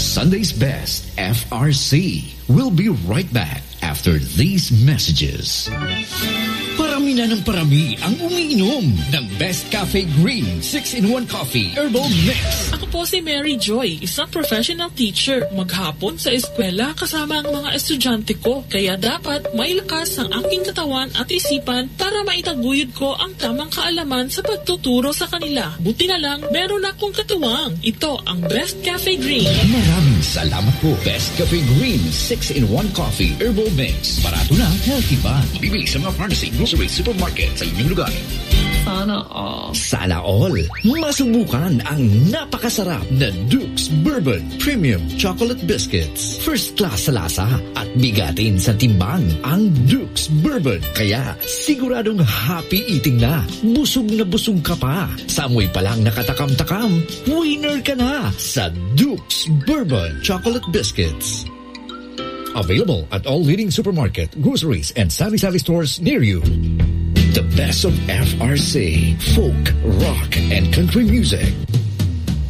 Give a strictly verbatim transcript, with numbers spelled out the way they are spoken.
Sunday's Best, F R C. We'll be right back after these messages. Parami na ng parami ang umiinom ng Best Cafe Green six in one Coffee Herbal Mix. Ako po si Mary Joy, isang professional teacher. Maghapon sa eskwela kasama ang mga estudyante ko. Kaya dapat may lakas ang aking katawan at isipan para maitaguyod ko ang tamang kaalaman sa pagtuturo sa kanila. Buti na lang, meron akong katuwang. Ito ang Best Cafe Green. Maraming salamat po. Best Cafe Green six in one Coffee Herbal Mix. Barato na, healthy pa. Bibili sa mga pharmacy, grocery, supermarket sa inyong lugar. Sana all. Sana all. Masubukan ang napakasarap na Duke's Bourbon Premium Chocolate Biscuits. First class sa lasa at bigatin sa timbang ang Duke's Bourbon. Kaya siguradong happy eating na. Busog na busog ka pa. Sa amoy pa lang nakatakam-takam, winner ka na sa Duke's Bourbon Chocolate Biscuits. Available at all leading supermarket, groceries, and sari-sari stores near you. The best of F R C, folk, rock, and country music.